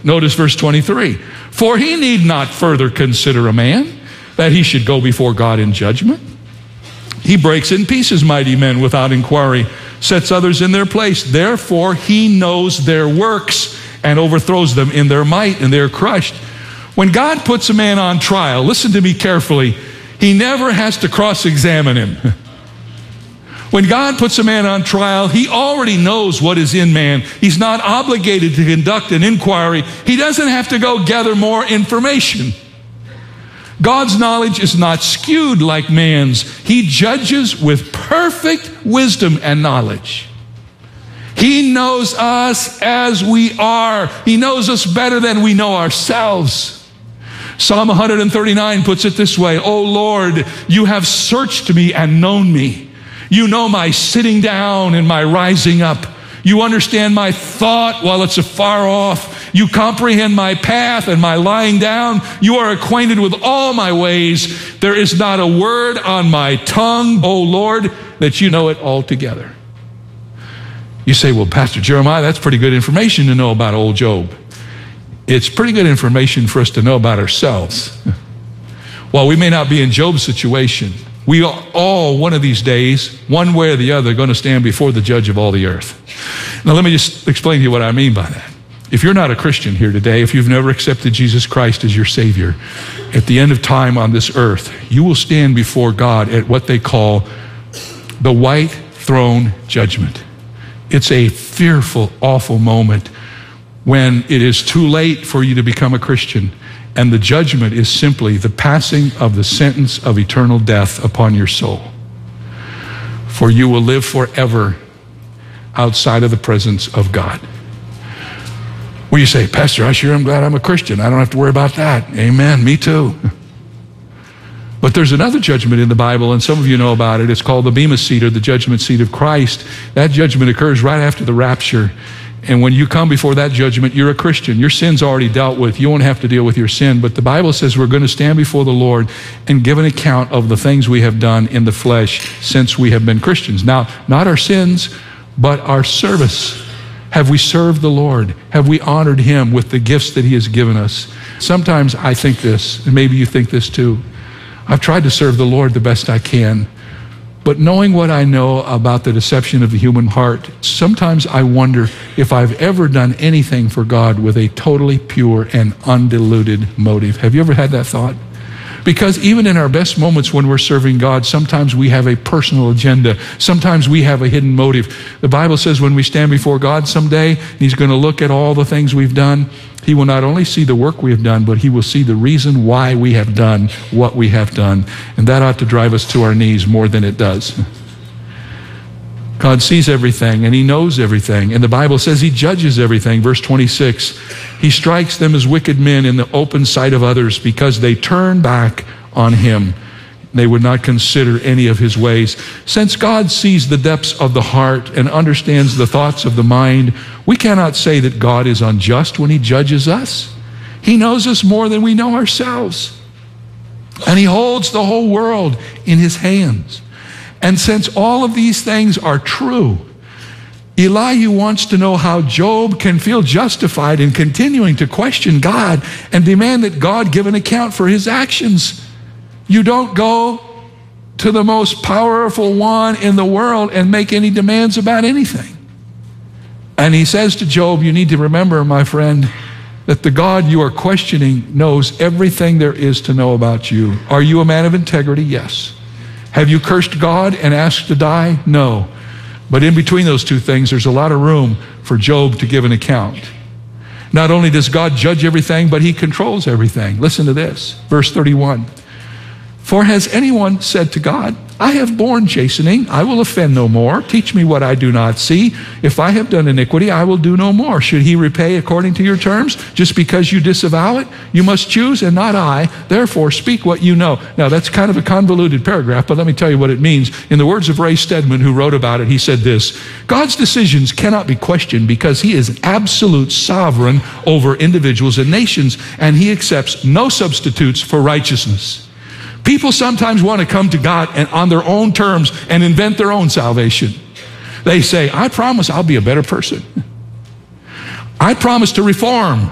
Notice verse 23. For he need not further consider a man, that he should go before God in judgment. He breaks in pieces mighty men without inquiry, sets others in their place. Therefore he knows their works and overthrows them in their might, and they're crushed. When God puts a man on trial, listen to me carefully, he never has to cross-examine him. When God puts a man on trial, he already knows what is in man. He's not obligated to conduct an inquiry. He doesn't have to go gather more information. God's knowledge is not skewed like man's. He judges with perfect wisdom and knowledge. He knows us as we are. He knows us better than we know ourselves. Psalm 139 puts it this way, O Lord, you have searched me and known me. You know my sitting down and my rising up. You understand my thought while it's afar off. You comprehend my path and my lying down. You are acquainted with all my ways. There is not a word on my tongue, O Lord, that you know it altogether. You say, well, Pastor Jeremiah, that's pretty good information to know about old Job. It's pretty good information for us to know about ourselves. While we may not be in Job's situation, we are all one of these days, one way or the other, going to stand before the judge of all the earth. Now let me just explain to you what I mean by that. If you're not a Christian here today, if you've never accepted Jesus Christ as your Savior, at the end of time on this earth, you will stand before God at what they call the white throne judgment. It's a fearful, awful moment when it is too late for you to become a Christian. And the judgment is simply the passing of the sentence of eternal death upon your soul. For you will live forever outside of the presence of God. Well, you say, Pastor, I sure am glad I'm a Christian. I don't have to worry about that. Amen, me too. But there's another judgment in the Bible, and some of you know about it. It's called the Bema Seat, or the judgment seat of Christ. That judgment occurs right after the rapture. And when you come before that judgment, you're a Christian. Your sin's already dealt with. You won't have to deal with your sin. But the Bible says we're going to stand before the Lord and give an account of the things we have done in the flesh since we have been Christians. Now, not our sins, but our service. Have we served the Lord? Have we honored Him with the gifts that He has given us? Sometimes I think this, and maybe you think this too. I've tried to serve the Lord the best I can. But knowing what I know about the deception of the human heart, sometimes I wonder if I've ever done anything for God with a totally pure and undiluted motive. Have you ever had that thought? Because even in our best moments when we're serving God, sometimes we have a personal agenda. Sometimes we have a hidden motive. The Bible says when we stand before God someday, He's going to look at all the things we've done. He will not only see the work we have done, but He will see the reason why we have done what we have done. And that ought to drive us to our knees more than it does. God sees everything and He knows everything. And the Bible says He judges everything. Verse 26, He strikes them as wicked men in the open sight of others because they turn back on Him. They would not consider any of His ways. Since God sees the depths of the heart and understands the thoughts of the mind, we cannot say that God is unjust when He judges us. He knows us more than we know ourselves. And He holds the whole world in His hands. And since all of these things are true, Elihu wants to know how Job can feel justified in continuing to question God and demand that God give an account for his actions. You don't go to the most powerful one in the world and make any demands about anything. And he says to Job, you need to remember, my friend, that the God you are questioning knows everything there is to know about you. Are you a man of integrity? Yes. Have you cursed God and asked to die? No. But in between those two things, there's a lot of room for Job to give an account. Not only does God judge everything, but He controls everything. Listen to this, verse 31. For has anyone said to God, I have borne chastening, I will offend no more. Teach me what I do not see. If I have done iniquity, I will do no more. Should He repay according to your terms? Just because you disavow it? You must choose and not I. Therefore, speak what you know. Now, that's kind of a convoluted paragraph, but let me tell you what it means. In the words of Ray Stedman, who wrote about it, he said this: God's decisions cannot be questioned because He is absolute sovereign over individuals and nations, and He accepts no substitutes for righteousness. People sometimes want to come to God and on their own terms and invent their own salvation. They say, I promise I'll be a better person. I promise to reform,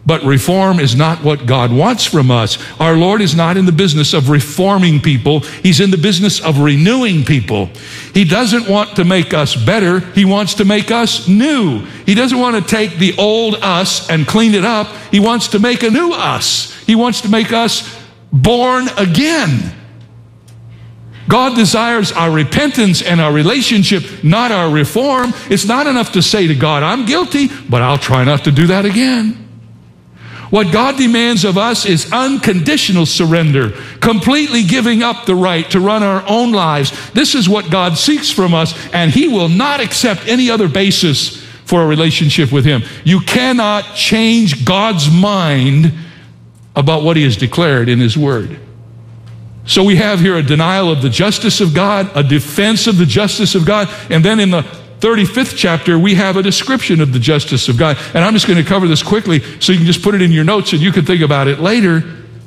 But reform is not what God wants from us. Our Lord is not in the business of reforming people. He's in the business of renewing people. He doesn't want to make us better. He wants to make us new. He doesn't want to take the old us and clean it up. He wants to make a new us. He wants to make us born again. God desires our repentance and our relationship, not our reform. It's not enough to say to God, I'm guilty, but I'll try not to do that again. What God demands of us is unconditional surrender, completely giving up the right to run our own lives. This is what God seeks from us, and He will not accept any other basis for a relationship with Him. You cannot change God's mind about what He has declared in His Word. So we have here a denial of the justice of God, a defense of the justice of God, and then in the 35th chapter, we have a description of the justice of God. And I'm just going to cover this quickly so you can just put it in your notes and you can think about it later.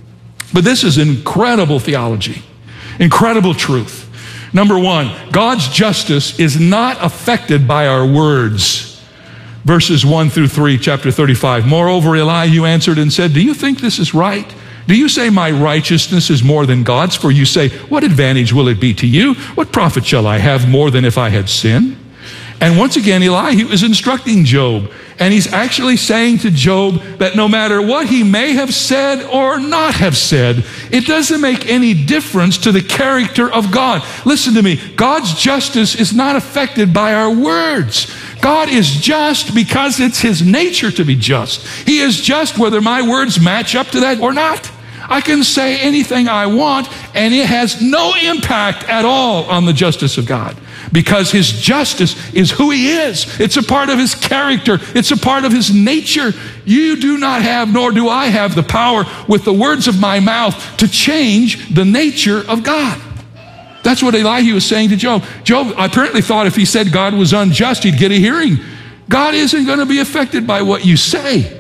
But this is incredible theology, incredible truth. Number one, God's justice is not affected by our words. Verses 1 through 3, chapter 35. Moreover, Elihu answered and said, do you think this is right? Do you say my righteousness is more than God's? For you say, what advantage will it be to you? What profit shall I have more than if I had sinned? And once again, Elihu is instructing Job. And he's actually saying to Job that no matter what he may have said or not have said, it doesn't make any difference to the character of God. Listen to me. God's justice is not affected by our words. God is just because it's His nature to be just. He is just whether my words match up to that or not. I can say anything I want, and it has no impact at all on the justice of God. Because His justice is who He is. It's a part of His character. It's a part of His nature. You do not have, nor do I have, the power with the words of my mouth to change the nature of God. That's what Elihu was saying to Job. Job apparently thought if he said God was unjust, he'd get a hearing. God isn't going to be affected by what you say.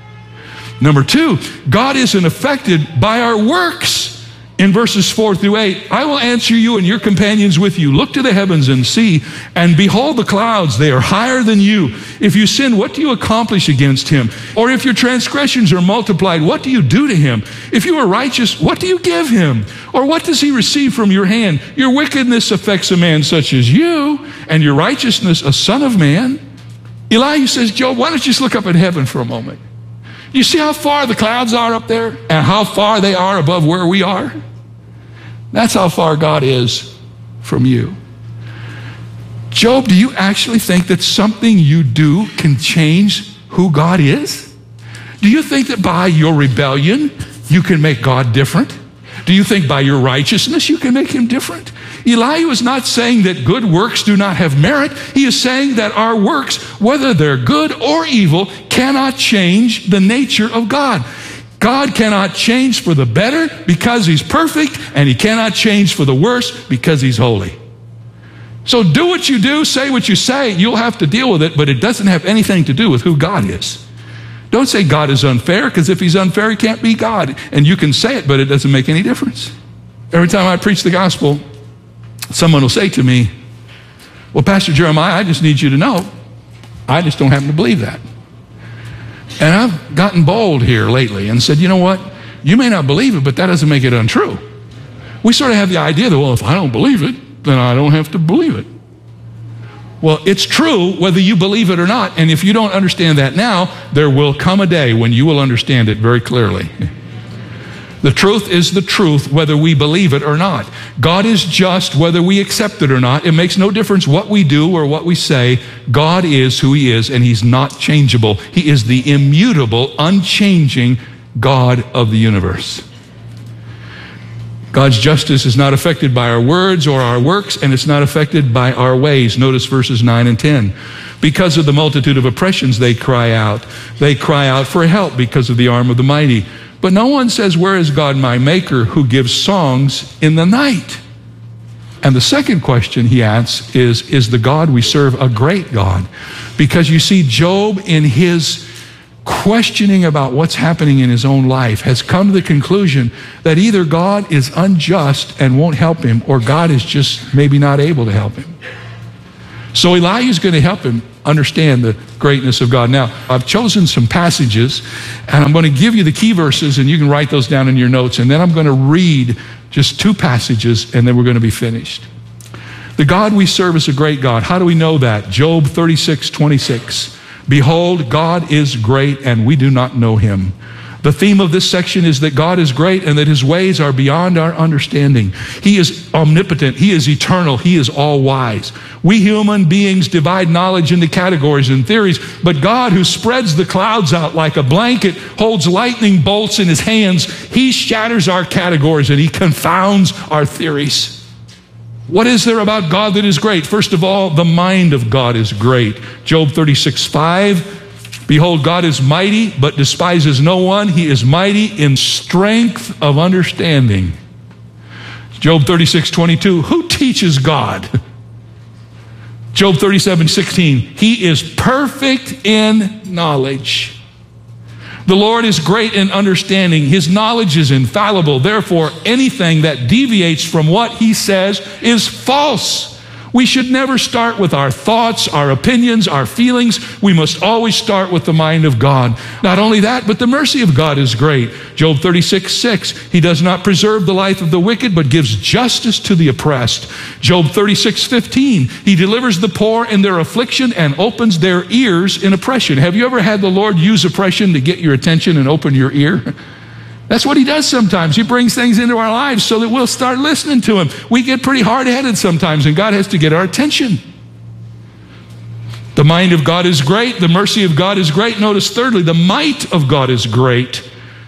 Number two, God isn't affected by our works. In verses 4 through 8, I will answer you and your companions with you. Look to the heavens and see, and behold the clouds, they are higher than you. If you sin, what do you accomplish against Him? Or if your transgressions are multiplied, what do you do to Him? If you are righteous, what do you give Him? Or what does He receive from your hand? Your wickedness affects a man such as you, and your righteousness a son of man. Elihu says, Job, why don't you just look up at heaven for a moment? You see how far the clouds are up there and how far they are above where we are? That's how far God is from you. Job, do you actually think that something you do can change who God is? Do you think that by your rebellion you can make God different? Do you think by your righteousness you can make Him different? Elihu is not saying that good works do not have merit. He is saying that our works, whether they're good or evil, cannot change the nature of God. God cannot change for the better because He's perfect, and He cannot change for the worse because He's holy. So do what you do, say what you say, you'll have to deal with it, but it doesn't have anything to do with who God is. Don't say God is unfair, because if He's unfair, He can't be God. And you can say it, but it doesn't make any difference. Every time I preach the gospel, someone will say to me, well, Pastor Jeremiah, I just need you to know, I just don't happen to believe that. And I've gotten bold here lately and said, you know what? You may not believe it, but that doesn't make it untrue. We sort of have the idea that, well, if I don't believe it, then I don't have to believe it. Well, it's true whether you believe it or not. And if you don't understand that now, there will come a day when you will understand it very clearly. The truth is the truth whether we believe it or not. God is just whether we accept it or not. It makes no difference what we do or what we say. God is who He is, and He's not changeable. He is the immutable, unchanging God of the universe. God's justice is not affected by our words or our works, and it's not affected by our ways. Notice verses 9 and 10. Because of the multitude of oppressions, they cry out. They cry out for help because of the arm of the mighty. But no one says, where is God my maker, who gives songs in the night? And the second question he asks is the God we serve a great God? Because you see, Job, in his questioning about what's happening in his own life, has come to the conclusion that either God is unjust and won't help him, or God is just maybe not able to help him. So Elijah is going to help him understand the greatness of God. Now, I've chosen some passages, and I'm going to give you the key verses, and you can write those down in your notes, and then I'm going to read just 2 passages, and then we're going to be finished. The God we serve is a great God. How do we know that? Job 36:26. Behold, God is great, and we do not know him. The theme of this section is that God is great and that his ways are beyond our understanding. He is omnipotent. He is eternal. He is all-wise. We human beings divide knowledge into categories and theories, but God, who spreads the clouds out like a blanket, holds lightning bolts in his hands. He shatters our categories and he confounds our theories. What is there about God that is great? First of all, the mind of God is great. Job 36:5. Behold, God is mighty, but despises no one. He is mighty in strength of understanding. Job 36:22. Who teaches God? Job 37:16. He is perfect in knowledge. The Lord is great in understanding. His knowledge is infallible. Therefore, anything that deviates from what he says is false. We should never start with our thoughts, our opinions, our feelings. We must always start with the mind of God. Not only that, but the mercy of God is great. Job 36:6. He does not preserve the life of the wicked, but gives justice to the oppressed. Job 36:15. He delivers the poor in their affliction and opens their ears in oppression. Have you ever had the Lord use oppression to get your attention and open your ear? That's what he does sometimes. He brings things into our lives so that we'll start listening to him. We get pretty hard-headed sometimes, and God has to get our attention. The mind of God is great. The mercy of God is great. Notice thirdly, the might of God is great.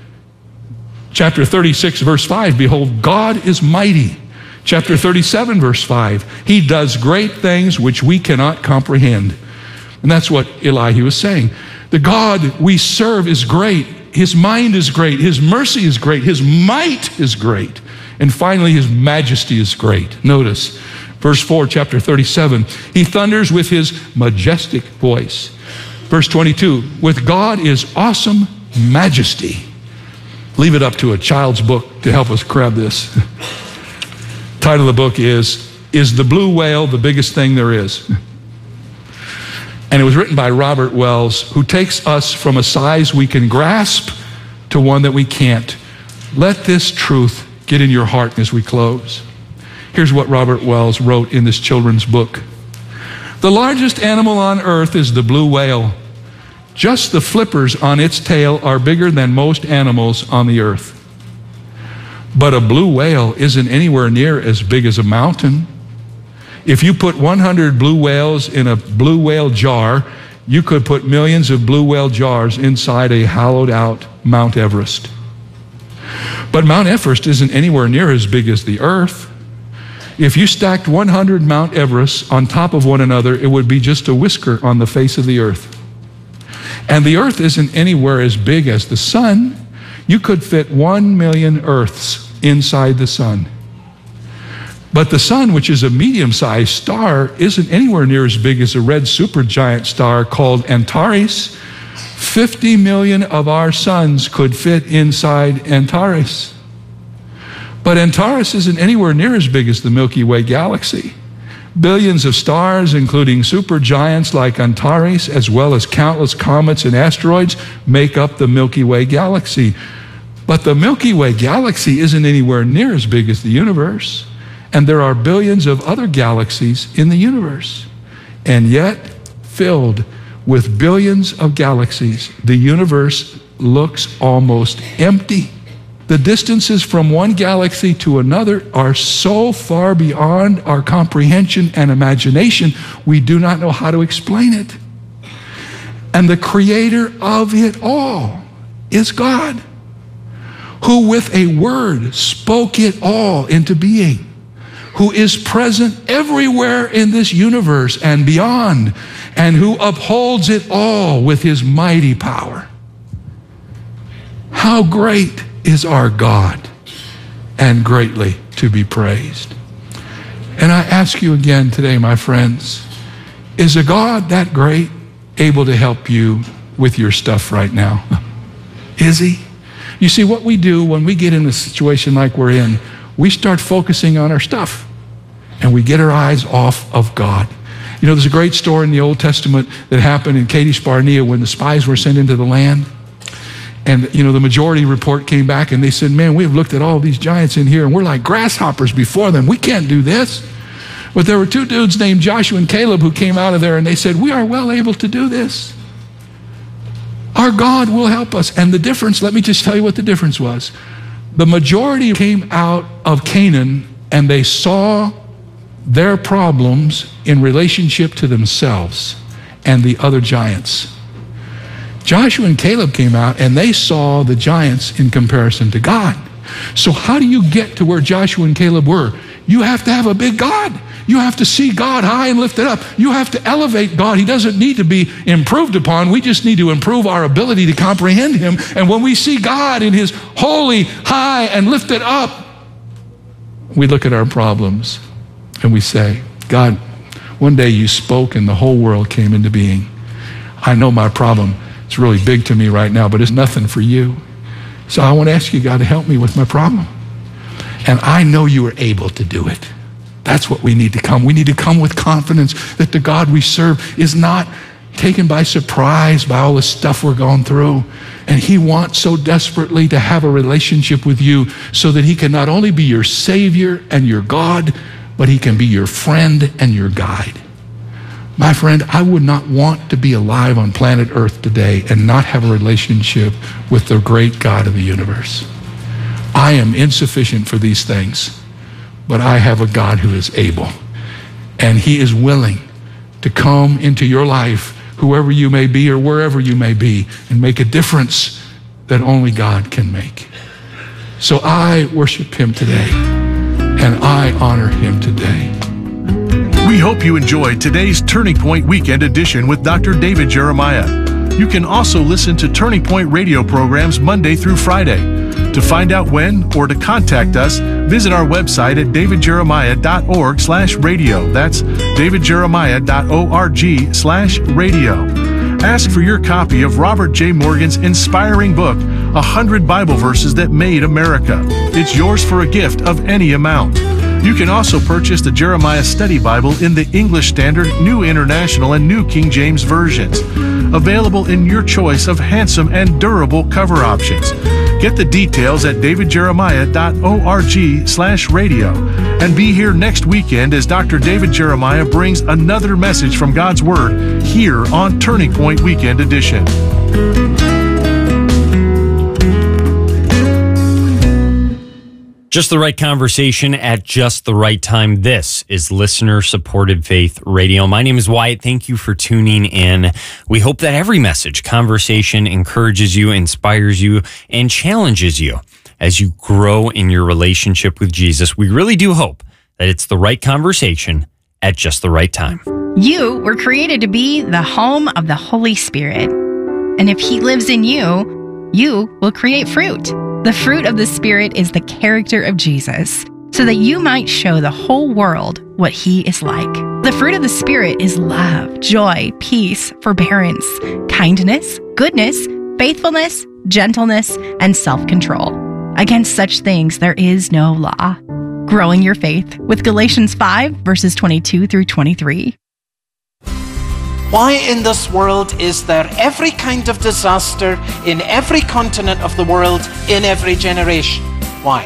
Chapter 36, verse 5, behold, God is mighty. Chapter 37, verse 5, he does great things which we cannot comprehend. And that's what Elihu was saying. The God we serve is great. His mind is great. His mercy is great. His might is great. And finally, his majesty is great. Notice, verse 4, chapter 37. He thunders with his majestic voice. Verse 22, with God is awesome majesty. Leave it up to a child's book to help us grab this. Title of the book is the Blue Whale the Biggest Thing There Is? And it was written by Robert Wells, who takes us from a size we can grasp to one that we can't. Let this truth get in your heart as we close. Here's what Robert Wells wrote in this children's book. The largest animal on earth is the blue whale. Just the flippers on its tail are bigger than most animals on the earth. But a blue whale isn't anywhere near as big as a mountain. If you put 100 blue whales in a blue whale jar, you could put millions of blue whale jars inside a hollowed out Mount Everest. But Mount Everest isn't anywhere near as big as the earth. If you stacked 100 Mount Everests on top of one another, it would be just a whisker on the face of the earth. And the earth isn't anywhere as big as the sun. You could fit 1 million earths inside the sun. But the sun, which is a medium-sized star, isn't anywhere near as big as a red supergiant star called Antares. 50 million of our suns could fit inside Antares. But Antares isn't anywhere near as big as the Milky Way galaxy. Billions of stars, including supergiants like Antares, as well as countless comets and asteroids, make up the Milky Way galaxy. But the Milky Way galaxy isn't anywhere near as big as the universe. And there are billions of other galaxies in the universe. And yet, filled with billions of galaxies, the universe looks almost empty. The distances from one galaxy to another are so far beyond our comprehension and imagination, we do not know how to explain it. And the creator of it all is God, who with a word spoke it all into being, who is present everywhere in this universe and beyond, and who upholds it all with his mighty power. How great is our God, and greatly to be praised. And I ask you again today, my friends, is a God that great able to help you with your stuff right now? Is he? You see, what we do when we get in a situation like we're in, we start focusing on our stuff, and we get our eyes off of God. You know, there's a great story in the Old Testament that happened in Kadesh Barnea when the spies were sent into the land. And, you know, the majority report came back and they said, man, we've looked at all these giants in here and we're like grasshoppers before them. We can't do this. But there were two dudes named Joshua and Caleb who came out of there and they said, we are well able to do this. Our God will help us. And the difference, let me just tell you what the difference was. The majority came out of Canaan and they saw their problems in relationship to themselves and the other giants. Joshua and Caleb came out and they saw the giants in comparison to God. So how do you get to where Joshua and Caleb were? You have to have a big God. You have to see God high and lifted up. You have to elevate God. He doesn't need to be improved upon. We just need to improve our ability to comprehend him. And when we see God in his holy, high, and lifted up, we look at our problems and we say, God, one day you spoke and the whole world came into being. I know my problem. It's really big to me right now, but it's nothing for you. So I want to ask you, God, to help me with my problem. And I know you are able to do it. That's what we need to come. We need to come with confidence that the God we serve is not taken by surprise by all the stuff we're going through. And he wants so desperately to have a relationship with you so that he can not only be your Savior and your God, but he can be your friend and your guide. My friend, I would not want to be alive on planet Earth today and not have a relationship with the great God of the universe. I am insufficient for these things, but I have a God who is able, and he is willing to come into your life, whoever you may be or wherever you may be, and make a difference that only God can make. So I worship him today, and I honor him today. We hope you enjoyed today's Turning Point Weekend Edition with Dr. David Jeremiah. You can also listen to Turning Point radio programs Monday through Friday. To find out when or to contact us, visit our website at davidjeremiah.org/radio. That's davidjeremiah.org/radio. Ask for your copy of Robert J. Morgan's inspiring book, 100 Bible Verses That Made America. It's yours for a gift of any amount. You can also purchase the Jeremiah Study Bible in the English Standard, New International, and New King James versions. Available in your choice of handsome and durable cover options. Get the details at davidjeremiah.org/radio. And be here next weekend as Dr. David Jeremiah brings another message from God's Word here on Turning Point Weekend Edition. Just the right conversation at just the right time. This is Listener-Supported Faith Radio. My name is Wyatt. Thank you for tuning in. We hope that every message, conversation encourages you, inspires you, and challenges you as you grow in your relationship with Jesus. We really do hope that it's the right conversation at just the right time. You were created to be the home of the Holy Spirit. And if he lives in you, you will create fruit. The fruit of the Spirit is the character of Jesus, so that you might show the whole world what he is like. The fruit of the Spirit is love, joy, peace, forbearance, kindness, goodness, faithfulness, gentleness, and self-control. Against such things there is no law. Growing your faith with Galatians 5, verses 22 through 23. Why in this world is there every kind of disaster in every continent of the world, in every generation? Why?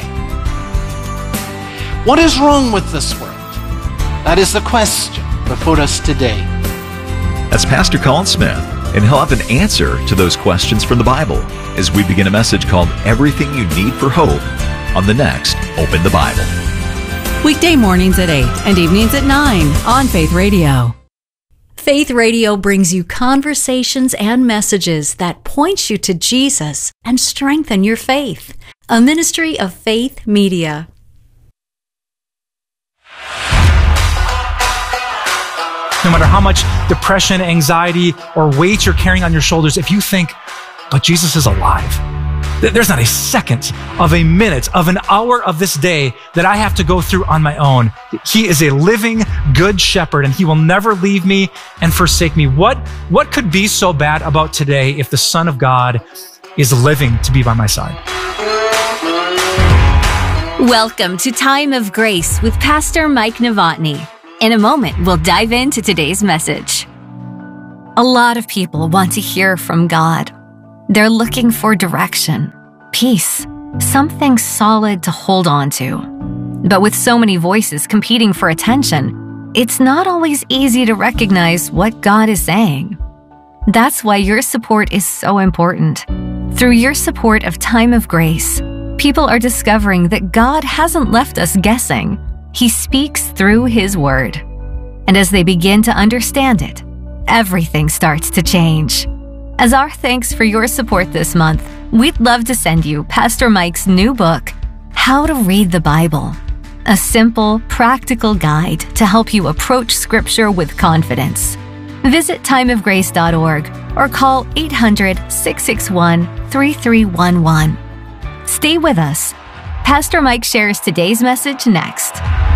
What is wrong with this world? That is the question before us today. That's Pastor Colin Smith, and he'll have an answer to those questions from the Bible as we begin a message called Everything You Need for Hope on the next Open the Bible. Weekday mornings at 8 and evenings at 9 on Faith Radio. Faith Radio brings you conversations and messages that point you to Jesus and strengthen your faith. A ministry of Faith Media. No matter how much depression, anxiety, or weight you're carrying on your shoulders, if you think, but Jesus is alive, there's not a second of a minute of an hour of this day that I have to go through on my own. He is a living good shepherd, and he will never leave me and forsake me. What could be so bad about today if the Son of God is living to be by my side? Welcome to Time of Grace with Pastor Mike Novotny. In a moment, we'll dive into today's message. A lot of people want to hear from God. They're looking for direction, peace, something solid to hold on to. But with so many voices competing for attention, it's not always easy to recognize what God is saying. That's why your support is so important. Through your support of Time of Grace, people are discovering that God hasn't left us guessing. He speaks through His Word. And as they begin to understand it, everything starts to change. As our thanks for your support this month, we'd love to send you Pastor Mike's new book, How to Read the Bible, a simple, practical guide to help you approach Scripture with confidence. Visit timeofgrace.org or call 800-661-3311. Stay with us. Pastor Mike shares today's message next.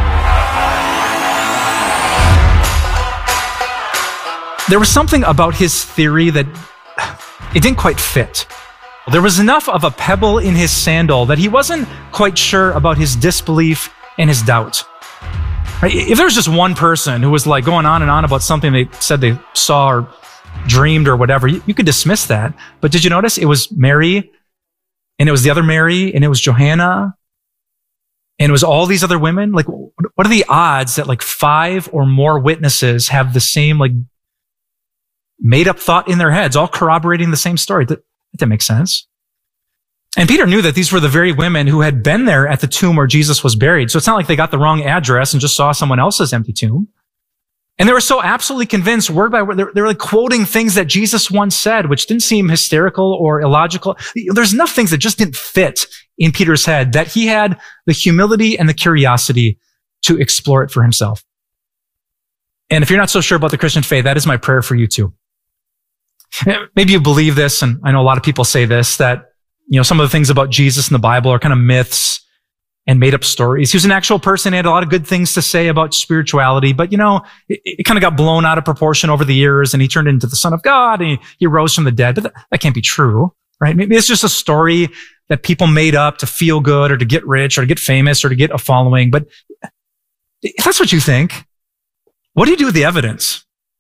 There was something about his theory that it didn't quite fit. There was enough of a pebble in his sandal that he wasn't quite sure about his disbelief and his doubt. If there was just one person who was like going on and on about something they said they saw or dreamed or whatever, you could dismiss that. But did you notice it was Mary, and it was the other Mary, and it was Johanna, and it was all these other women? Like, what are the odds that like 5 or more witnesses have the same like made up thought in their heads, all corroborating the same story? That didn't make sense. And Peter knew that these were the very women who had been there at the tomb where Jesus was buried. So it's not like they got the wrong address and just saw someone else's empty tomb. And they were so absolutely convinced, word by word, they were like quoting things that Jesus once said, which didn't seem hysterical or illogical. There's enough things that just didn't fit in Peter's head that he had the humility and the curiosity to explore it for himself. And if you're not so sure about the Christian faith, that is my prayer for you too. Maybe you believe this, and I know a lot of people say this, that some of the things about Jesus in the Bible are kind of myths and made up stories. He was an actual person. He had a lot of good things to say about spirituality, but it kind of got blown out of proportion over the years, and he turned into the Son of God and he rose from the dead. But that can't be true, right? Maybe it's just a story that people made up to feel good or to get rich or to get famous or to get a following. But if that's what you think, what do you do with the evidence?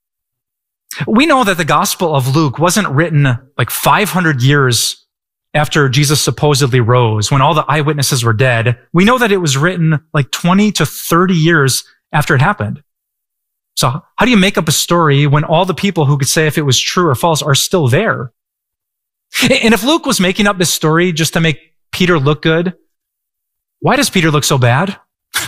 We know that the Gospel of Luke wasn't written like 500 years after Jesus supposedly rose, when all the eyewitnesses were dead. We know that it was written like 20 to 30 years after it happened. So how do you make up a story when all the people who could say if it was true or false are still there? And if Luke was making up this story just to make Peter look good, why does Peter look so bad?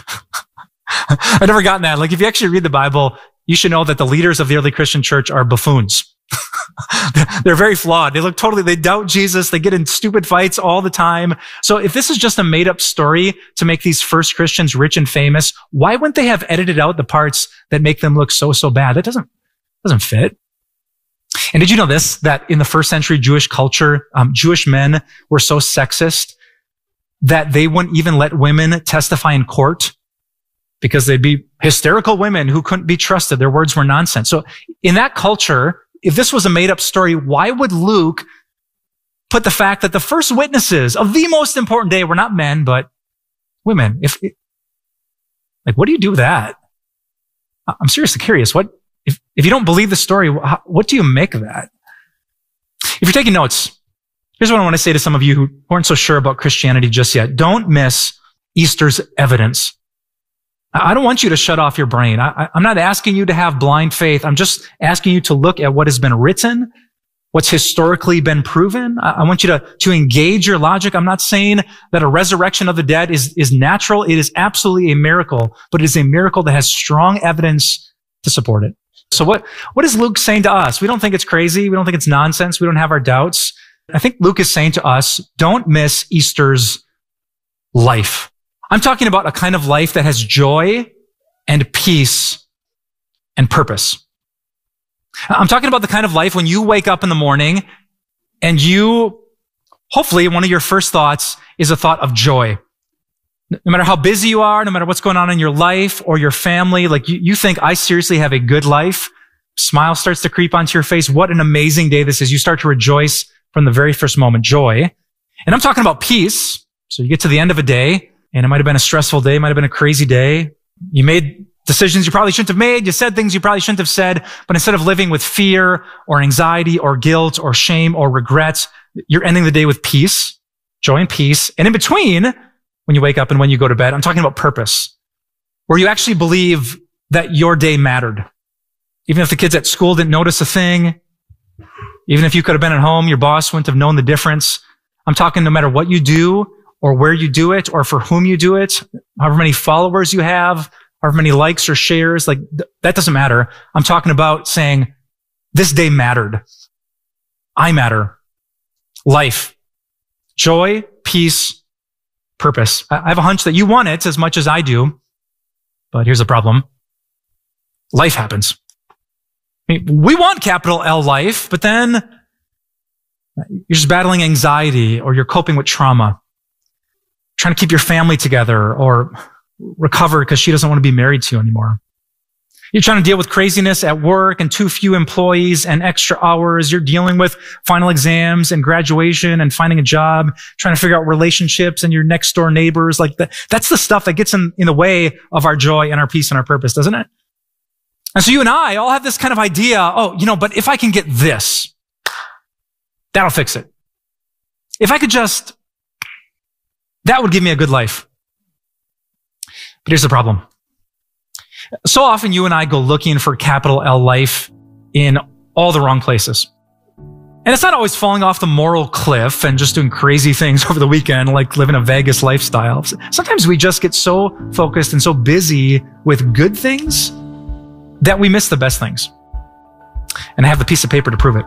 I've never gotten that. Like, if you actually read the Bible, you should know that the leaders of the early Christian church are buffoons. They're very flawed. They doubt Jesus. They get in stupid fights all the time. So if this is just a made up story to make these first Christians rich and famous, why wouldn't they have edited out the parts that make them look so bad? That doesn't fit. And did you know this, that in the first century Jewish culture, Jewish men were so sexist that they wouldn't even let women testify in court because they'd be hysterical women who couldn't be trusted. Their words were nonsense. So in that culture, if this was a made-up story, why would Luke put the fact that the first witnesses of the most important day were not men, but women? What do you do with that? I'm seriously curious. If you don't believe the story, what do you make of that? If you're taking notes, here's what I want to say to some of you who aren't so sure about Christianity just yet. Don't miss Easter's evidence. I don't want you to shut off your brain. I'm not asking you to have blind faith. I'm just asking you to look at what has been written, what's historically been proven. I want you to engage your logic. I'm not saying that a resurrection of the dead is natural. It is absolutely a miracle, but it is a miracle that has strong evidence to support it. So what is Luke saying to us? We don't think it's crazy. We don't think it's nonsense. We don't have our doubts. I think Luke is saying to us, don't miss Easter's life. I'm talking about a kind of life that has joy and peace and purpose. I'm talking about the kind of life when you wake up in the morning and hopefully one of your first thoughts is a thought of joy. No matter how busy you are, no matter what's going on in your life or your family, like you think, I seriously have a good life. Smile starts to creep onto your face. What an amazing day this is. You start to rejoice from the very first moment, joy. And I'm talking about peace. So you get to the end of a day, and it might have been a stressful day, might have been a crazy day. You made Decisions you probably shouldn't have made. You said things you probably shouldn't have said. But instead of living with fear or anxiety or guilt or shame or regrets, you're ending the day with peace, joy and peace. And in between, when you wake up and when you go to bed, I'm talking about purpose, where you actually believe that your day mattered. Even if the kids at school didn't notice a thing, even if you could have been at home, your boss wouldn't have known the difference. I'm talking no matter what you do or where you do it or for whom you do it, however many followers you have, however many likes or shares, like that doesn't matter. I'm talking about saying, this day mattered. I matter. Life, joy, peace, purpose. I have a hunch that you want it as much as I do, but here's the problem. Life happens. I mean, we want capital L life, but then you're just battling anxiety or you're coping with trauma, trying to keep your family together or recover because she doesn't want to be married to you anymore. You're trying to deal with craziness at work and too few employees and extra hours. You're dealing with final exams and graduation and finding a job, trying to figure out relationships and your next door neighbors. Like that's the stuff that gets in the way of our joy and our peace and our purpose, doesn't it? And so you and I all have this kind of idea, but if I can get this, that'll fix it. If I could that would give me a good life. But here's the problem. So often you and I go looking for capital L life in all the wrong places. And it's not always falling off the moral cliff and just doing crazy things over the weekend, like living a Vegas lifestyle. Sometimes we just get so focused and so busy with good things that we miss the best things. And I have the piece of paper to prove it.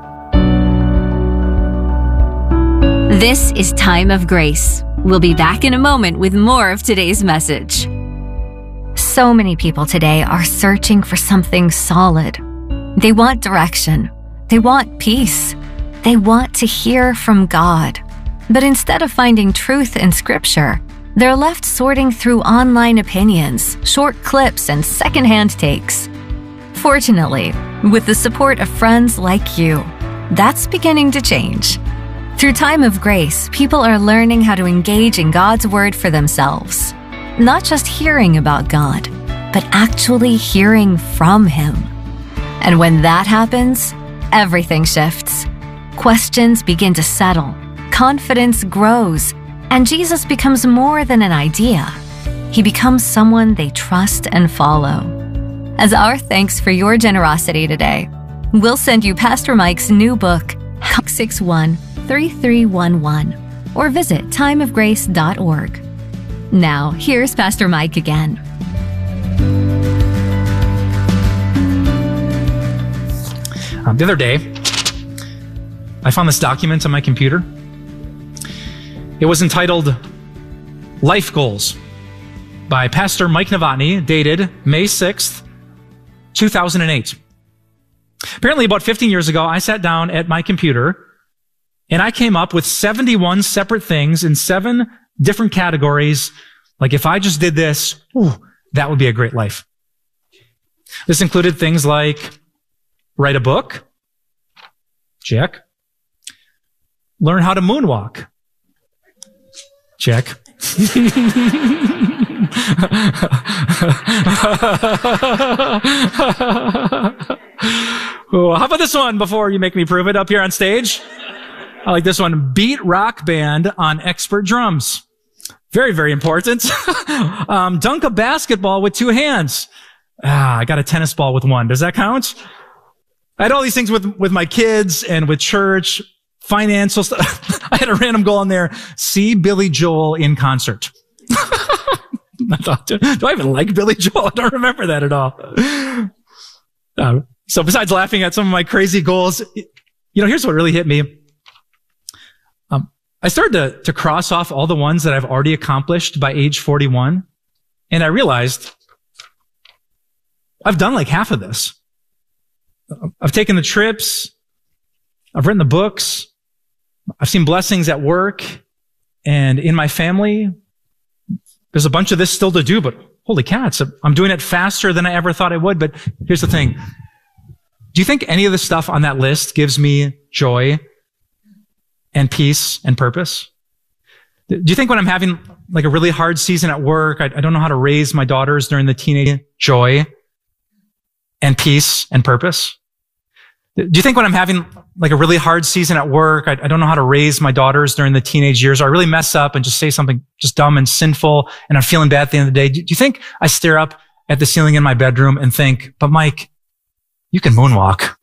This is Time of Grace. We'll be back in a moment with more of today's message. So many people today are searching for something solid. They want direction. They want peace. They want to hear from God. But instead of finding truth in Scripture, they're left sorting through online opinions, short clips, and secondhand takes. Fortunately, with the support of friends like you, that's beginning to change. Through Time of Grace, people are learning how to engage in God's Word for themselves. Not just hearing about God, but actually hearing from Him. And when that happens, everything shifts. Questions begin to settle, confidence grows, and Jesus becomes more than an idea. He becomes someone they trust and follow. As our thanks for your generosity today, we'll send you Pastor Mike's new book, 661-3311, or visit timeofgrace.org. Now, here's Pastor Mike again. The other day, I found this document on my computer. It was entitled Life Goals by Pastor Mike Novotny, dated May 6th, 2008. Apparently, about 15 years ago, I sat down at my computer and I came up with 71 separate things in 7 different categories. Like if I just did this, that would be a great life. This included things like write a book. Check. Learn how to moonwalk. Check. How about this one before you make me prove it up here on stage? I like this one. Beat rock band on expert drums. Very, very important. Dunk a basketball with 2 hands. I got a tennis ball with 1. Does that count? I had all these things with my kids and with church, financial stuff. I had a random goal on there. See Billy Joel in concert. I thought, do I even like Billy Joel? I don't remember that at all. So besides laughing at some of my crazy goals, here's what really hit me. I started to cross off all the ones that I've already accomplished by age 41. And I realized I've done like half of this. I've taken the trips. I've written the books. I've seen blessings at work and in my family. There's a bunch of this still to do, but holy cats, I'm doing it faster than I ever thought I would. But here's the thing. Do you think any of the stuff on that list gives me joy and peace and purpose? Do you think when I'm having like a really hard season at work, I don't know how to raise my daughters during the teenage joy and peace and purpose? Do you think when I'm having like a really hard season at work, I don't know how to raise my daughters during the teenage years, or I really mess up and just say something just dumb and sinful and I'm feeling bad at the end of the day? Do you think I stare up at the ceiling in my bedroom and think, but Mike, you can moonwalk.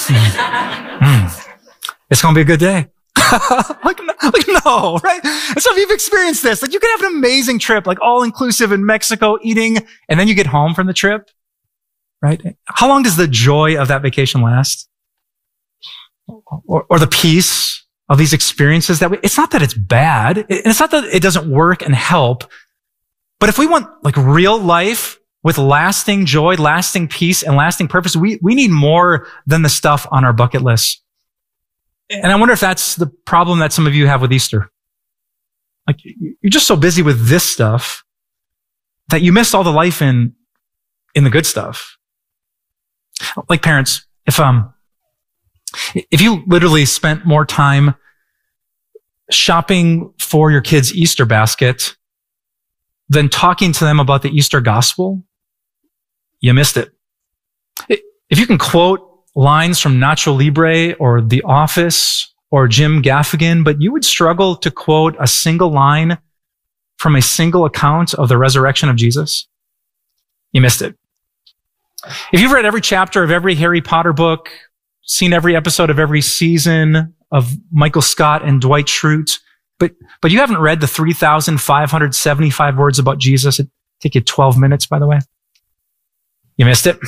It's going to be a good day. like no, right? And so if you've experienced this, like you can have an amazing trip, like all inclusive in Mexico eating, and then you get home from the trip, right? How long does the joy of that vacation last? Or the peace of these experiences it's not that it's bad. And it's not that it doesn't work and help. But if we want like real life with lasting joy, lasting peace, and lasting purpose, we need more than the stuff on our bucket list. And I wonder if that's the problem that some of you have with Easter. Like, you're just so busy with this stuff that you missed all the life in the good stuff. Like parents, if you literally spent more time shopping for your kids' Easter basket than talking to them about the Easter gospel, you missed it. If you can quote lines from Nacho Libre or The Office or Jim Gaffigan, but you would struggle to quote a single line from a single account of the resurrection of Jesus, you missed it. If you've read every chapter of every Harry Potter book, seen every episode of every season of Michael Scott and Dwight Schrute, but you haven't read the 3,575 words about Jesus, it'd take you 12 minutes, by the way, you missed it.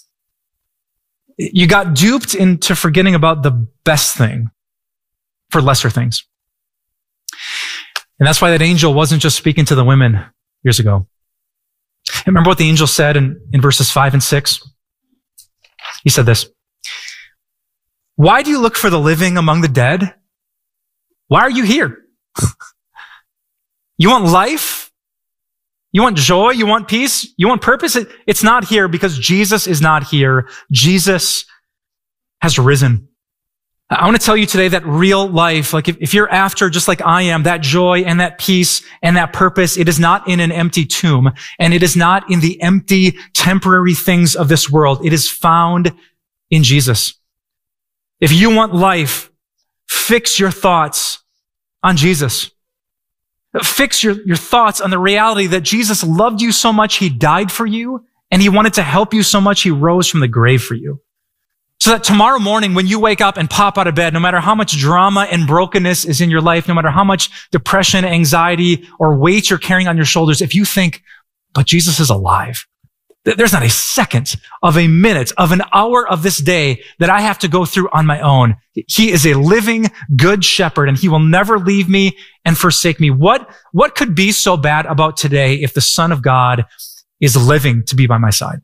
You got duped into forgetting about the best thing for lesser things. And that's why that angel wasn't just speaking to the women years ago. And remember what the angel said in verses 5 and 6? He said this: "Why do you look for the living among the dead? Why are you here? You want life? You want joy? You want peace? You want purpose? It's not here because Jesus is not here. Jesus has risen." I want to tell you today that real life, like if you're after, just like I am, that joy and that peace and that purpose, it is not in an empty tomb, and it is not in the empty, temporary things of this world. It is found in Jesus. If you want life, fix your thoughts on Jesus. Fix your thoughts on the reality that Jesus loved you so much, he died for you, and he wanted to help you so much, he rose from the grave for you. So that tomorrow morning when you wake up and pop out of bed, no matter how much drama and brokenness is in your life, no matter how much depression, anxiety, or weight you're carrying on your shoulders, if you think, but Jesus is alive, there's not a second of a minute of an hour of this day that I have to go through on my own. He is a living, good shepherd, and he will never leave me and forsake me. What could be so bad about today if the Son of God is living to be by my side?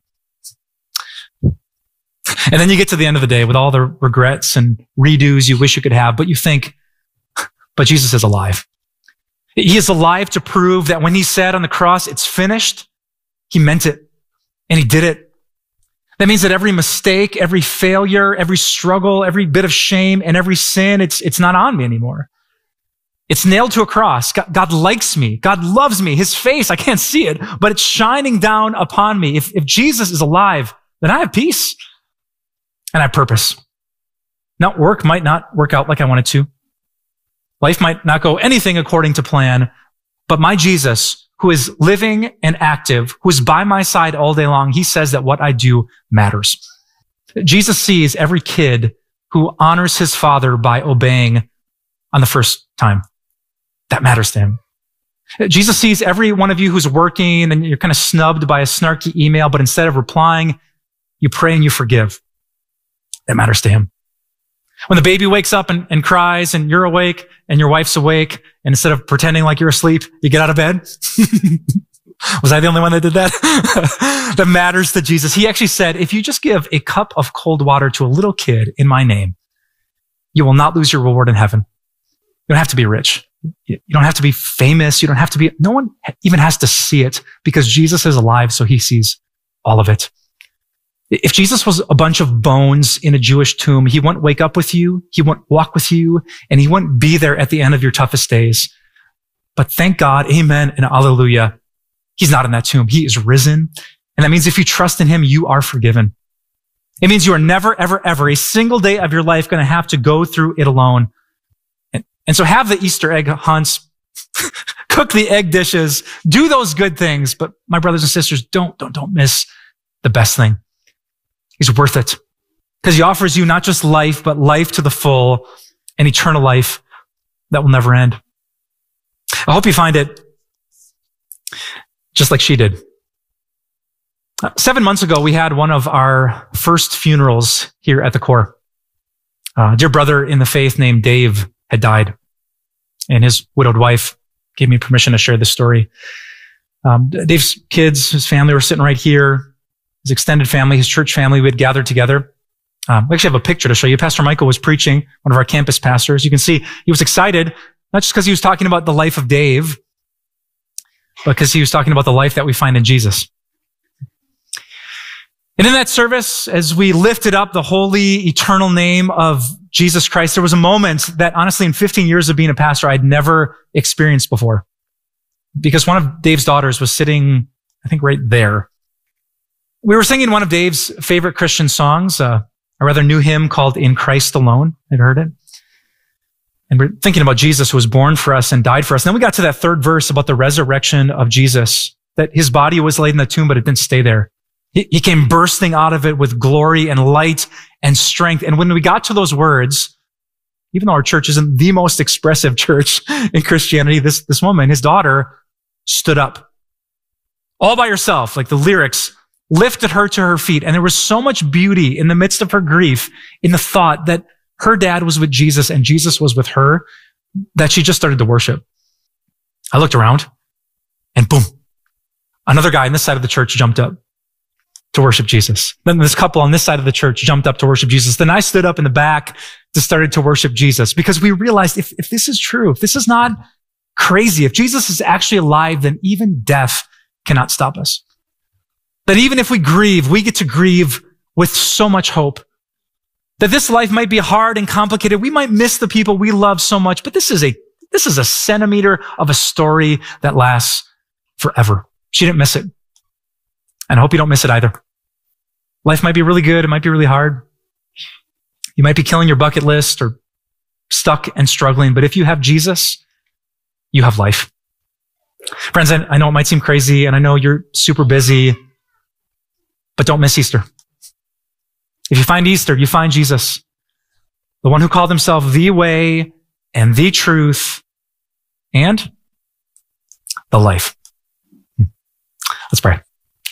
And then you get to the end of the day with all the regrets and redos you wish you could have, but you think, but Jesus is alive. He is alive to prove that when he said on the cross, it's finished, he meant it. And he did it. That means that every mistake, every failure, every struggle, every bit of shame, and every sin, it's not on me anymore. It's nailed to a cross. God likes me. God loves me. His face, I can't see it, but it's shining down upon me. If Jesus is alive, then I have peace and I have purpose. Now, work might not work out like I wanted to. Life might not go anything according to plan, but my Jesus, who is living and active, who is by my side all day long, he says that what I do matters. Jesus sees every kid who honors his father by obeying on the first time. That matters to him. Jesus sees every one of you who's working and you're kind of snubbed by a snarky email, but instead of replying, you pray and you forgive. That matters to him. When the baby wakes up and cries and you're awake and your wife's awake, and instead of pretending like you're asleep, you get out of bed. Was I the only one that did that? That matters to Jesus. He actually said, if you just give a cup of cold water to a little kid in my name, you will not lose your reward in heaven. You don't have to be rich. You don't have to be famous. You don't have to be, no one even has to see it because Jesus is alive, so he sees all of it. If Jesus was a bunch of bones in a Jewish tomb, he wouldn't wake up with you, he wouldn't walk with you, and he wouldn't be there at the end of your toughest days. But thank God, amen and hallelujah, he's not in that tomb. He is risen. And that means if you trust in him, you are forgiven. It means you are never, ever, ever a single day of your life going to have to go through it alone. And so have the Easter egg hunts, cook the egg dishes, do those good things. But my brothers and sisters, don't miss the best thing. He's worth it because he offers you not just life, but life to the full and eternal life that will never end. I hope you find it just like she did. 7 months ago, we had one of our first funerals here at the Core. A dear brother in the faith named Dave had died, and his widowed wife gave me permission to share this story. Dave's kids, his family were sitting right here. His extended family, his church family, we had gathered together. We actually have a picture to show you. Pastor Michael was preaching, one of our campus pastors. You can see he was excited, not just because he was talking about the life of Dave, but because he was talking about the life that we find in Jesus. And in that service, as we lifted up the holy, eternal name of Jesus Christ, there was a moment that honestly in 15 years of being a pastor, I'd never experienced before. Because one of Dave's daughters was sitting, I think, right there. We were singing one of Dave's favorite Christian songs, a rather new hymn called In Christ Alone. Have you heard it? And we're thinking about Jesus who was born for us and died for us. And then we got to that third verse about the resurrection of Jesus, that his body was laid in the tomb, but it didn't stay there. He came bursting out of it with glory and light and strength. And when we got to those words, even though our church isn't the most expressive church in Christianity, this woman, his daughter, stood up all by herself. Like the lyrics lifted her to her feet. And there was so much beauty in the midst of her grief in the thought that her dad was with Jesus and Jesus was with her, that she just started to worship. I looked around and boom, another guy on this side of the church jumped up to worship Jesus. Then this couple on this side of the church jumped up to worship Jesus. Then I stood up in the back to started to worship Jesus because we realized if this is true, if this is not crazy, if Jesus is actually alive, then even death cannot stop us. That even if we grieve, we get to grieve with so much hope. That this life might be hard and complicated. We might miss the people we love so much, but this is a centimeter of a story that lasts forever. She didn't miss it. And I hope you don't miss it either. Life might be really good. It might be really hard. You might be killing your bucket list or stuck and struggling. But if you have Jesus, you have life. Friends, I know it might seem crazy and I know you're super busy, but don't miss Easter. If you find Easter, you find Jesus, the one who called himself the way and the truth and the life. Let's pray.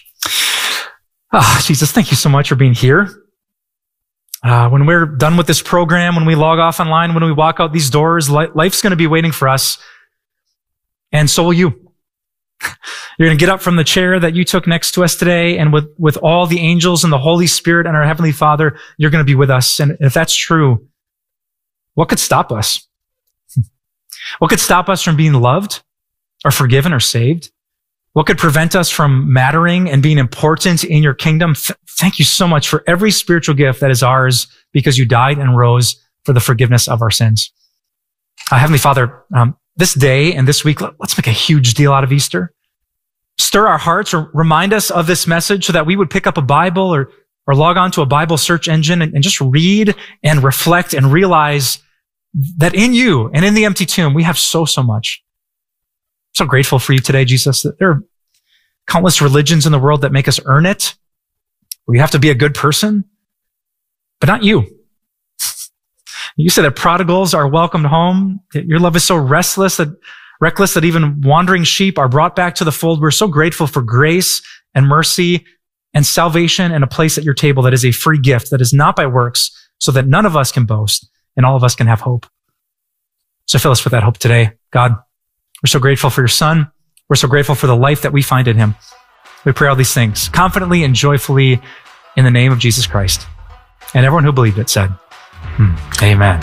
Jesus, thank you so much for being here. When we're done with this program, when we log off online, when we walk out these doors, life's going to be waiting for us. And so will you. You're going to get up from the chair that you took next to us today, and with all the angels and the Holy Spirit and our Heavenly Father, you're going to be with us. And if that's true, what could stop us? What could stop us from being loved or forgiven or saved? What could prevent us from mattering and being important in your kingdom? Thank you so much for every spiritual gift that is ours because you died and rose for the forgiveness of our sins. Heavenly Father, this day and this week, let's make a huge deal out of Easter. Stir our hearts or remind us of this message so that we would pick up a Bible or log on to a Bible search engine and just read and reflect and realize that in you and in the empty tomb, we have so much. So grateful for you today, Jesus, that there are countless religions in the world that make us earn it. We have to be a good person, but not you. You said that prodigals are welcomed home. That your love is so reckless that even wandering sheep are brought back to the fold. We're so grateful for grace and mercy and salvation and a place at your table that is a free gift that is not by works, so that none of us can boast and all of us can have hope. So fill us with that hope today, God. We're so grateful for your Son. We're so grateful for the life that we find in him. We pray all these things confidently and joyfully in the name of Jesus Christ. And everyone who believed it said, Amen.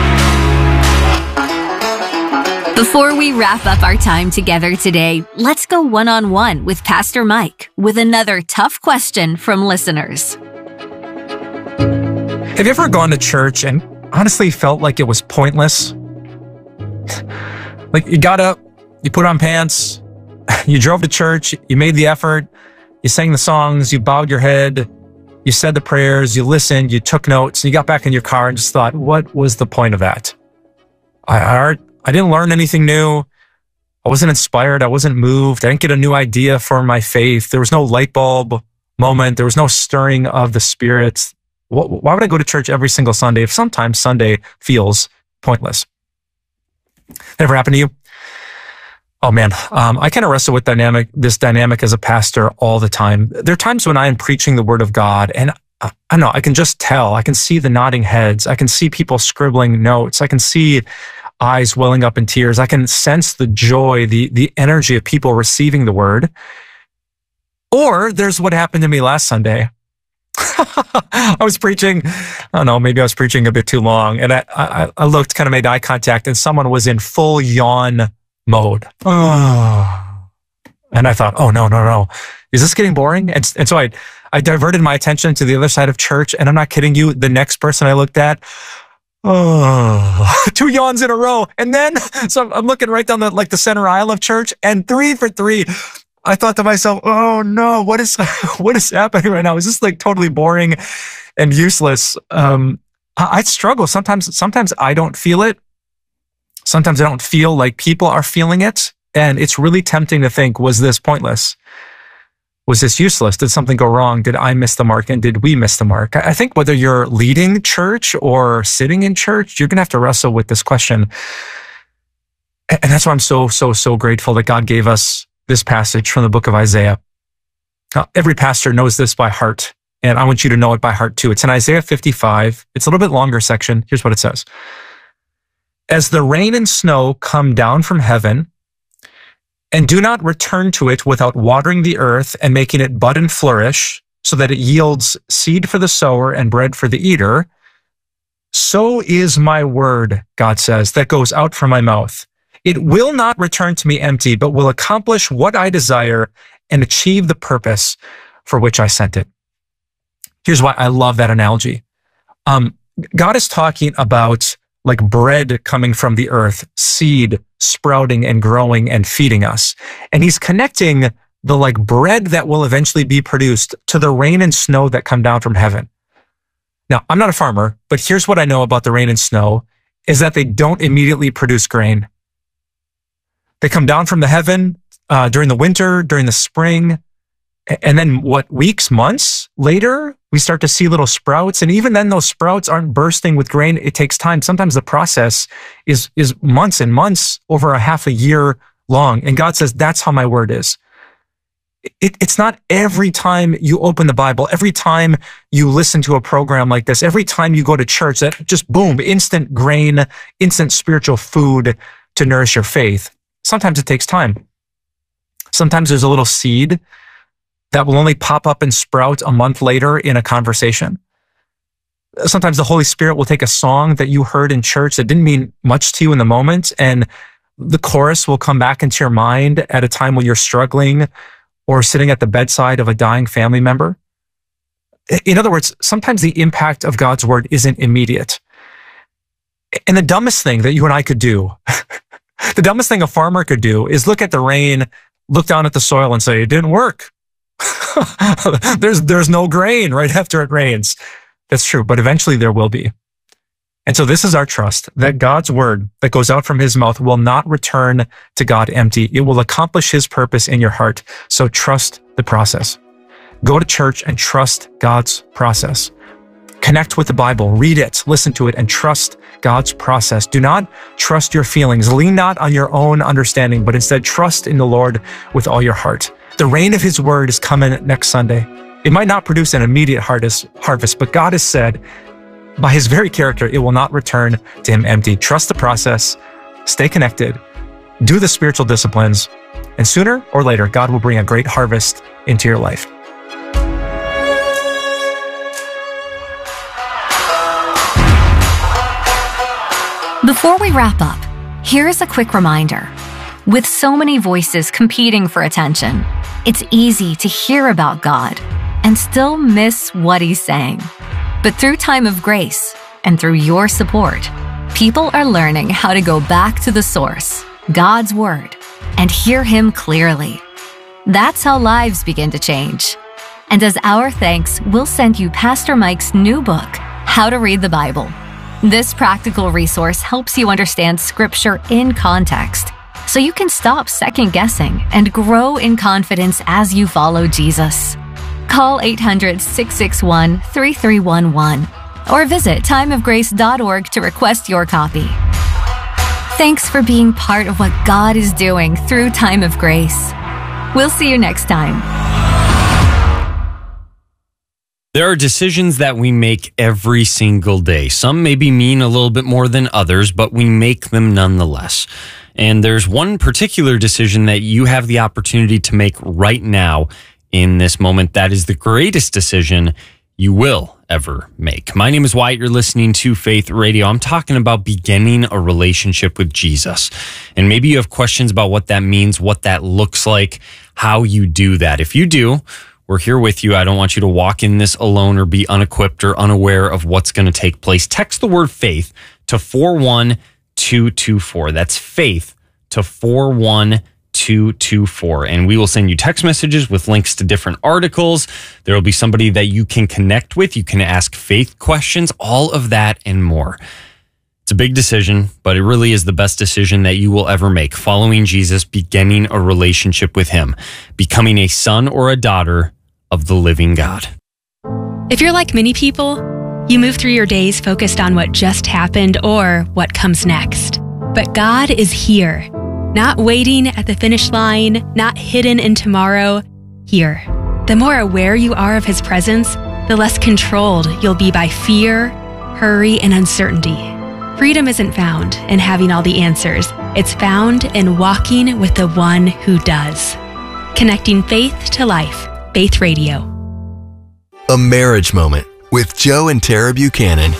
Before we wrap up our time together today, let's go one-on-one with Pastor Mike with another tough question from listeners. Have you ever gone to church and honestly felt like it was pointless? Like you got up, You put on pants, you drove to church, you made the effort, you sang the songs, you bowed your head, you said the prayers, you listened, you took notes, and you got back in your car and just thought, what was the point of that? I didn't learn anything new. I wasn't inspired. I wasn't moved. I didn't get a new idea for my faith. There was no light bulb moment. There was no stirring of the Spirit. Why would I go to church every single Sunday if sometimes Sunday feels pointless? That ever happened to you? Oh man, I kind of wrestle with this dynamic as a pastor all the time. There are times when I am preaching the Word of God, and I don't know, I can just tell. I can see the nodding heads. I can see people scribbling notes. I can see eyes welling up in tears. I can sense the joy, the energy of people receiving the Word. Or there's what happened to me last Sunday. I was preaching, I don't know, maybe I was preaching a bit too long, and I looked, kind of made eye contact, and someone was in full yawn mode. Oh. And I thought, oh, no. Is this getting boring? And so I diverted my attention to the other side of church, and I'm not kidding you, the next person I looked at, 2 yawns in a row. And then, so I'm looking right down the center aisle of church, and 3 for 3. I thought to myself, oh no, what is happening right now? Is this like totally boring and useless? I struggle. Sometimes I don't feel it. Sometimes I don't feel like people are feeling it. And it's really tempting to think, was this pointless? Was this useless? Did something go wrong? Did I miss the mark? And did we miss the mark? I think whether you're leading church or sitting in church, you're going to have to wrestle with this question. And that's why I'm so grateful that God gave us this passage from the book of Isaiah. Now, every pastor knows this by heart, and I want you to know it by heart too. It's in Isaiah 55. It's a little bit longer section. Here's what it says. As the rain and snow come down from heaven and do not return to it without watering the earth and making it bud and flourish so that it yields seed for the sower and bread for the eater, so is my word, God says, that goes out from my mouth. It will not return to me empty, but will accomplish what I desire and achieve the purpose for which I sent it. Here's why I love that analogy. God is talking about like bread coming from the earth, seed sprouting and growing and feeding us. And he's connecting the like bread that will eventually be produced to the rain and snow that come down from heaven. Now, I'm not a farmer, but here's what I know about the rain and snow is that they don't immediately produce grain. They come down from the heaven during the winter, during the spring, and then weeks, months later, we start to see little sprouts. And even then, those sprouts aren't bursting with grain. It takes time. Sometimes the process is months and months, over a half a year long. And God says, that's how my word is. It's not every time you open the Bible, every time you listen to a program like this, every time you go to church, that just boom, instant grain, instant spiritual food to nourish your faith. Sometimes it takes time. Sometimes there's a little seed that will only pop up and sprout a month later in a conversation. Sometimes the Holy Spirit will take a song that you heard in church that didn't mean much to you in the moment, and the chorus will come back into your mind at a time when you're struggling or sitting at the bedside of a dying family member. In other words, sometimes the impact of God's word isn't immediate. And the dumbest thing that you and I could do, the dumbest thing a farmer could do is look at the rain, look down at the soil and say, it didn't work. There's no grain right after it rains. That's true, but eventually there will be. And so this is our trust, that God's word that goes out from his mouth will not return to God empty. It will accomplish his purpose in your heart. So trust the process. Go to church and trust God's process. Connect with the Bible, read it, listen to it, and trust God's process. Do not trust your feelings. Lean not on your own understanding, but instead trust in the Lord with all your heart. The rain of his word is coming next Sunday. It might not produce an immediate harvest, but God has said, by his very character, it will not return to him empty. Trust the process, stay connected, do the spiritual disciplines, and sooner or later, God will bring a great harvest into your life. Before we wrap up, here's a quick reminder. With so many voices competing for attention, it's easy to hear about God and still miss what he's saying. But through Time of Grace and through your support, people are learning how to go back to the source, God's Word, and hear Him clearly. That's how lives begin to change. And as our thanks, we'll send you Pastor Mike's new book, How to Read the Bible. This practical resource helps you understand Scripture in context, so you can stop second-guessing and grow in confidence as you follow Jesus. Call 800-661-3311 or visit timeofgrace.org to request your copy. Thanks for being part of what God is doing through Time of Grace. We'll see you next time. There are decisions that we make every single day. Some maybe mean a little bit more than others, but we make them nonetheless. And there's one particular decision that you have the opportunity to make right now in this moment. That is the greatest decision you will ever make. My name is Wyatt. You're listening to Faith Radio. I'm talking about beginning a relationship with Jesus. And maybe you have questions about what that means, what that looks like, how you do that. If you do, we're here with you. I don't want you to walk in this alone or be unequipped or unaware of what's going to take place. Text the word faith to 41224. That's faith to 41224. And we will send you text messages with links to different articles. There will be somebody that you can connect with. You can ask faith questions, all of that and more. It's a big decision, but it really is the best decision that you will ever make. Following Jesus, beginning a relationship with Him, becoming a son or a daughter of the living God. If you're like many people, you move through your days focused on what just happened or what comes next. But God is here, not waiting at the finish line, not hidden in tomorrow, here. The more aware you are of His presence, the less controlled you'll be by fear, hurry, and uncertainty. Freedom isn't found in having all the answers. It's found in walking with the one who does. Connecting faith to life. Faith Radio. A Marriage Moment with Joe and Tara Buchanan.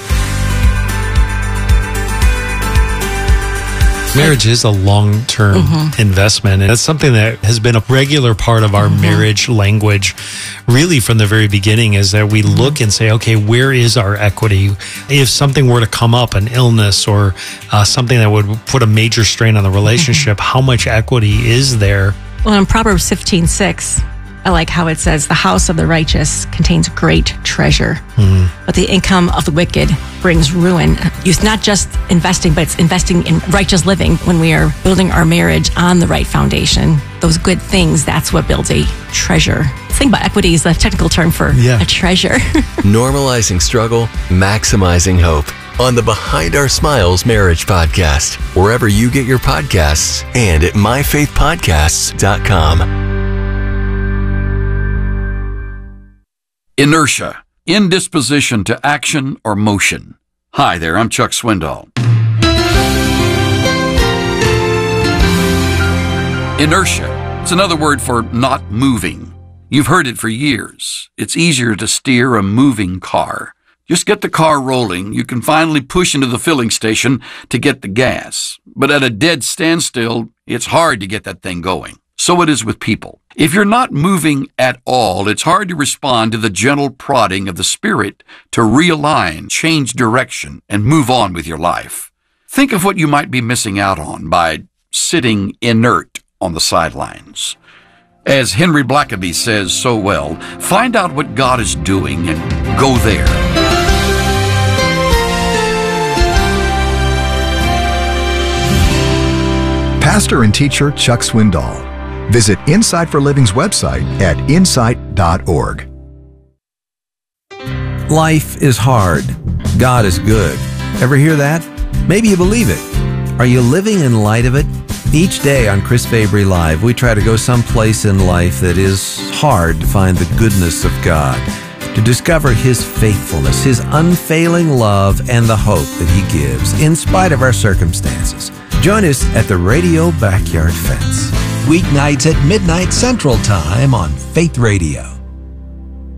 Marriage is a long-term investment, and it's something that has been a regular part of our marriage language really from the very beginning, is that we look and say, okay, where is our equity? If something were to come up, an illness or something that would put a major strain on the relationship, how much equity is there? Well, in Proverbs 15:6, I like how it says, the house of the righteous contains great treasure, but the income of the wicked brings ruin. It's not just investing, but it's investing in righteous living. When we are building our marriage on the right foundation, those good things, that's what builds a treasure. Think about equity is the technical term for a treasure. Normalizing struggle, maximizing hope. On the Behind Our Smiles Marriage Podcast, wherever you get your podcasts, and at myfaithpodcasts.com. Inertia, indisposition to action or motion. Hi there, I'm Chuck Swindoll. Inertia, it's another word for not moving. You've heard it for years. It's easier to steer a moving car. Just get the car rolling. You can finally push into the filling station to get the gas. But at a dead standstill, it's hard to get that thing going. So it is with people. If you're not moving at all, it's hard to respond to the gentle prodding of the Spirit to realign, change direction, and move on with your life. Think of what you might be missing out on by sitting inert on the sidelines. As Henry Blackaby says so well, find out what God is doing and go there. Pastor and teacher Chuck Swindoll. Visit Insight for Living's website at insight.org. Life is hard. God is good. Ever hear that? Maybe you believe it. Are you living in light of it? Each day on Chris Fabry Live, we try to go someplace in life that is hard to find the goodness of God, to discover His faithfulness, His unfailing love, and the hope that He gives in spite of our circumstances. Join us at the Radio Backyard Fence. Weeknights at midnight Central Time on Faith Radio.